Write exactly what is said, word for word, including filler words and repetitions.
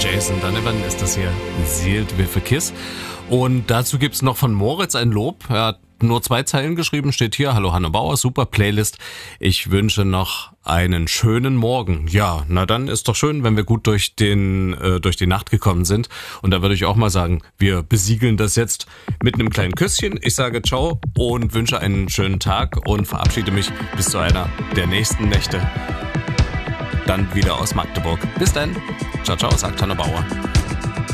Jason Donovan ist das hier, Sealed with a Kiss. Und dazu gibt's noch von Moritz ein Lob. Er hat nur zwei Zeilen geschrieben, steht hier: Hallo Hanno Bauer, super Playlist. Ich wünsche noch einen schönen Morgen. Ja, na dann ist doch schön, wenn wir gut durch den äh, durch die Nacht gekommen sind. Und da würde ich auch mal sagen, wir besiegeln das jetzt mit einem kleinen Küsschen. Ich sage ciao und wünsche einen schönen Tag und verabschiede mich bis zu einer der nächsten Nächte. Dann wieder aus Magdeburg. Bis dann. Ciao, ciao, sagt Hanno Bauer.